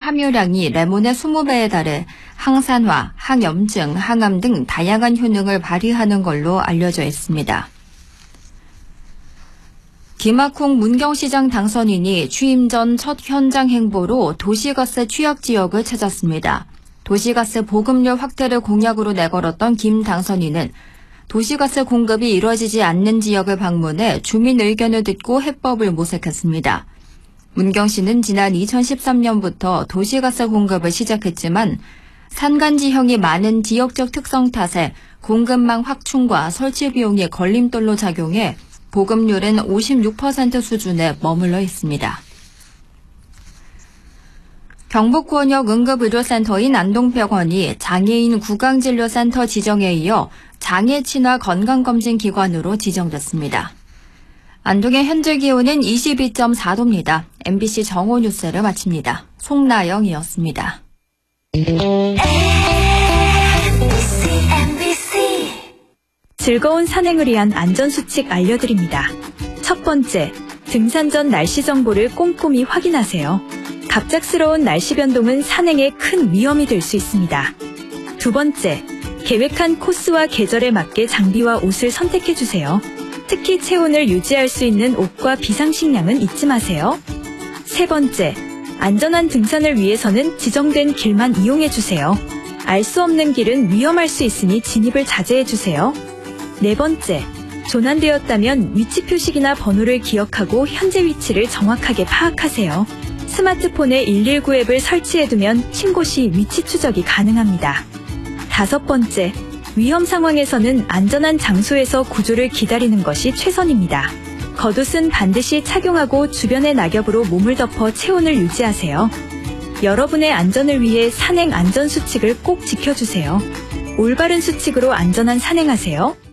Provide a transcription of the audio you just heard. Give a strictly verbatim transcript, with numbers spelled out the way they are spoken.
함유량이 레몬의 이십 배에 달해 항산화, 항염증, 항암 등 다양한 효능을 발휘하는 걸로 알려져 있습니다. 김학홍 문경시장 당선인이 취임 전 첫 현장 행보로 도시가스 취약 지역을 찾았습니다. 도시가스 보급률 확대를 공약으로 내걸었던 김 당선인은 도시가스 공급이 이루어지지 않는 지역을 방문해 주민 의견을 듣고 해법을 모색했습니다. 문경시는 지난 이천십삼 년부터 도시가스 공급을 시작했지만 산간 지형이 많은 지역적 특성 탓에 공급망 확충과 설치 비용이 걸림돌로 작용해 보급률은 오십육 퍼센트 수준에 머물러 있습니다. 경북권역 응급의료센터인 안동병원이 장애인 구강진료센터 지정에 이어 장애 친화 건강검진기관으로 지정됐습니다. 안동의 현재 기온은 이십이 점 사 도입니다. 엠비씨 정오 뉴스를 마칩니다. 송나영이었습니다. 즐거운 산행을 위한 안전수칙 알려드립니다. 첫 번째, 등산 전 날씨 정보를 꼼꼼히 확인하세요. 갑작스러운 날씨 변동은 산행에 큰 위험이 될 수 있습니다. 두 번째, 계획한 코스와 계절에 맞게 장비와 옷을 선택해주세요. 특히 체온을 유지할 수 있는 옷과 비상식량은 잊지 마세요. 세 번째, 안전한 등산을 위해서는 지정된 길만 이용해주세요. 알 수 없는 길은 위험할 수 있으니 진입을 자제해주세요. 네 번째, 조난되었다면 위치 표식이나 번호를 기억하고 현재 위치를 정확하게 파악하세요. 스마트폰에 일일구 앱을 설치해두면 신고 시 위치 추적이 가능합니다. 다섯 번째, 위험 상황에서는 안전한 장소에서 구조를 기다리는 것이 최선입니다. 겉옷은 반드시 착용하고 주변의 낙엽으로 몸을 덮어 체온을 유지하세요. 여러분의 안전을 위해 산행 안전수칙을 꼭 지켜주세요. 올바른 수칙으로 안전한 산행하세요.